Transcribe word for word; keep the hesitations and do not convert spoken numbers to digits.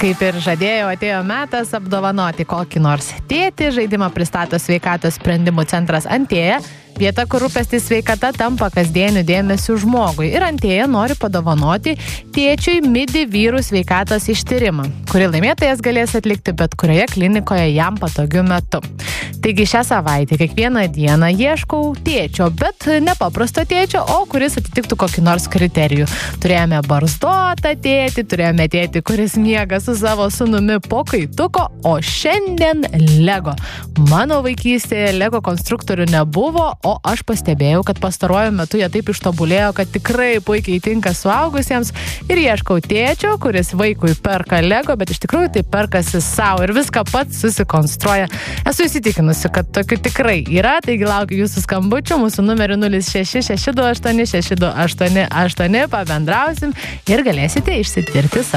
Kaip ir žadėjau, atėjo metas apdovanoti kokį nors tėtį. Žaidimą pristato Sveikatos sprendimų centras Antėja. Vieta, kur rūpestis sveikata tampa kasdieniu dėmesiu žmogui. Ir Antėja nori padovanoti tėčiui Midi vyrų sveikatos ištyrimą, kurį laimėtojas galės atlikti bet kurioje klinikoje jam patogiu metu. Taigi šią savaitę kiekvieną dieną ieškau tėčio, bet ne paprasto tėčio, o kuris atitiktų kokį nors kriterijų. Turėjome barzdotą tėtį, turėjome tėtį, kuris miega su savo sūnumi po kaituko, o šiandien Lego. Mano vaikystėje Lego konstruktorių nebuvo, o aš pastebėjau, kad pastaruoju metu jie taip ištobulėjo, kad tikrai puikiai tinka suaugusiems ir ieškau tėčio, kuris vaikui perka Lego, bet iš tikrųjų tai perkasi savo ir viską pats susikonstruoja. Esu įsitikinusi, kad tokių tikrai yra, taigi laukiu jūsų skambučių, mūsų numeriu nulis šeši šeši du aštuoni šeši du aštuoni aštuoni, pabendrausim ir galėsite išsitirti savo